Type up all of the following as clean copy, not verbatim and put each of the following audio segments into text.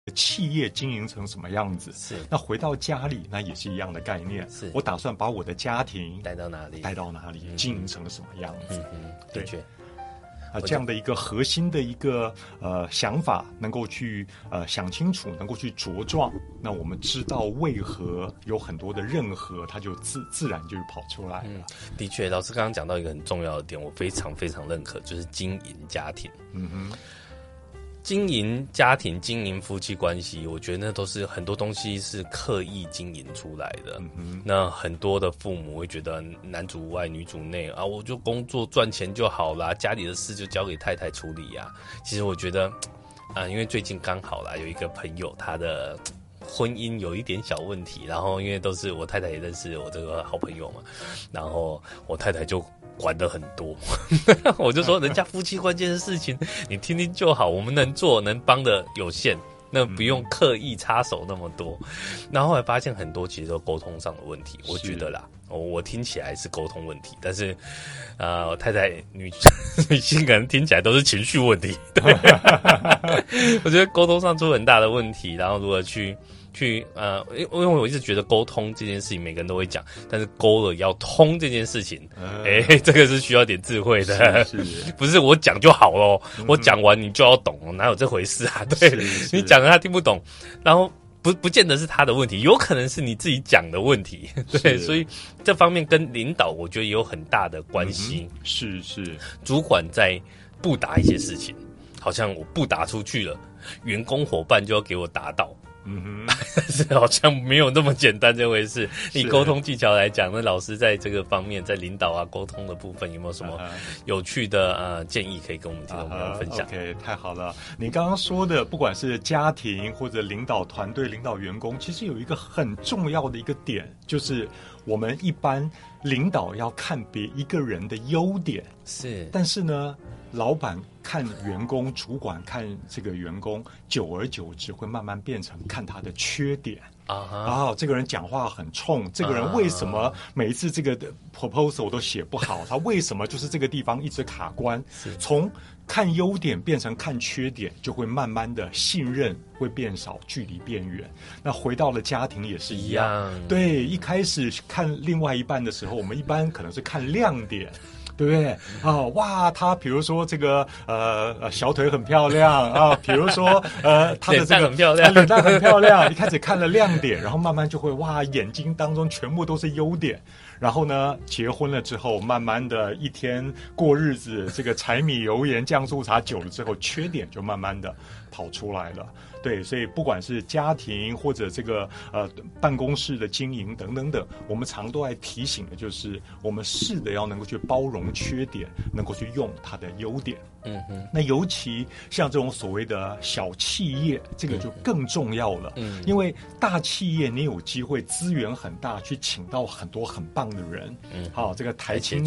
企业经营成什么样子？ 是。 那回到家里，那也是一样的概念。 是。 我打算把我的家庭带到哪里？ 经营成什么样子？ 的确。 这样的一个核心的一个想法，能够去想清楚，能够去茁壮，那我们知道为何有很多的任何，它就自然就跑出来了。 的确，老师刚刚讲到一个很重要的点，我非常非常认可，就是经营家庭。经营家庭、经营夫妻关系，我觉得那都是很多东西是刻意经营出来的。那很多的父母会觉得男主外女主内啊，我就工作赚钱就好啦，家里的事就交给太太处理啊。其实我觉得，因为最近刚好啦，有一个朋友他的婚姻有一点小问题，然后因为都是我太太也认识我这个好朋友嘛，然后我太太就管得很多，我就说人家夫妻关键的事情你听听就好，我们能做能帮的有限，那不用刻意插手那么多。然后后来发现很多其实都沟通上的问题，我觉得啦，我听起来是沟通问题，但是我太太女性可能听起来都是情绪问题。对我觉得沟通上出很大的问题，然后如何去因为我一直觉得沟通这件事情每个人都会讲，但是沟了要通这件事情，这个是需要点智慧的，不是我讲就好咯，我讲完你就要懂，哪有这回事啊？对，你讲了他听不懂，然后不见得是他的问题，有可能是你自己讲的问题，对，所以这方面跟领导我觉得也有很大的关系。 是， 主管在布达一些事情，好像我布达出去了，员工伙伴就要给我达到。但是好像没有那么简单这回事。以沟通技巧来讲，那老师在这个方面，在领导啊沟通的部分，有没有什么有趣的建议可以跟我们听众朋友分享 ？OK， 太好了。你刚刚说的，不管是家庭或者领导团队、领导员工，其实有一个很重要的一个点，就是我们一般领导要看一个人的优点，但是呢，老板看员工，主管看这个员工，久而久之会慢慢变成看他的缺点。这个人讲话很冲，这个人为什么每一次这个 proposal 都写不好？他为什么就是这个地方一直卡关？从看优点变成看缺点，就会慢慢的信任会变少，距离变远。那回到了家庭也是一样，对，一开始看另外一半的时候，我们一般可能是看亮点。对不对啊？哇，他比如说这个小腿很漂亮啊，比如说他的这个脸蛋很漂亮，一开始看了亮点，然后慢慢就会哇，眼睛当中全部都是优点。然后呢，结婚了之后，慢慢的一天过日子，这个柴米油盐酱醋茶久了之后，缺点就慢慢的跑出来了。对，所以不管是家庭或者这个办公室的经营等等等，我们常都爱提醒的就是，我们试着要能够去包容缺点，能够去用它的优点。那尤其像这种所谓的小企业，这个就更重要了。因为大企业你有机会资源很大，去请到很多很棒的人。这个台青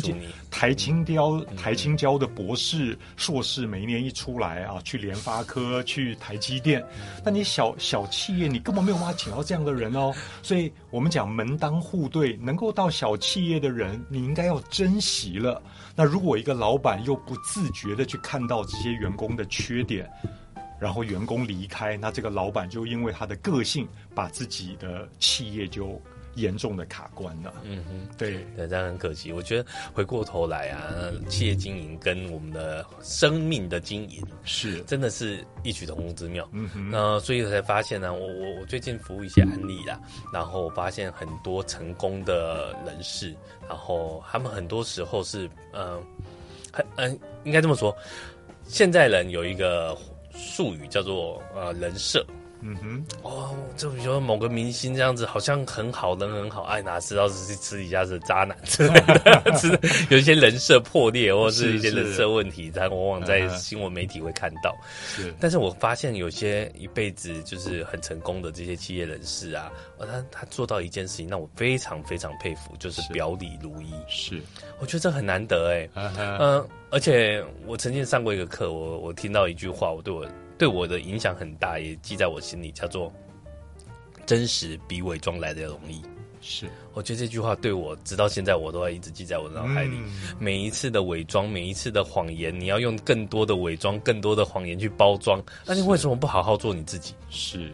交的博士、硕士，每一年一出来啊，去联发科、去台积电。那你小企业，你根本没有办法请到这样的人哦。所以我们讲门当户对，能够到小企业的人，你应该要珍惜了。那如果一个老板又不自觉的去看到这些员工的缺点，然后员工离开，那这个老板就因为他的个性，把自己的企业就严重的卡关了。对， 这样很可惜。我觉得回过头来啊，企业经营跟我们的生命的经营是真的是异曲同工之妙。所以我才发现呢，我最近服务一些案例啦，然后我发现很多成功的人士，然后他们很多时候是应该这么说，现在人有一个术语叫做人设。就比如说某个明星这样子，好像很好，人很好，哎，哪知道是私底下是渣男之类的，有一些人设破裂，或是一些人设问题，他往往在新闻媒体会看到。但是我发现有些一辈子就是很成功的这些企业人士啊，他做到一件事情让我非常非常佩服，就是表里如一。我觉得这很难得而且我曾经上过一个课，我听到一句话，对我的影响很大，也记在我心里，叫做真实比伪装来的容易。 是， 我觉得这句话对我直到现在我都要一直记在我的脑海里。每一次的伪装，每一次的谎言，你要用更多的伪装、更多的谎言去包装，那你为什么不好好做你自己？ 是。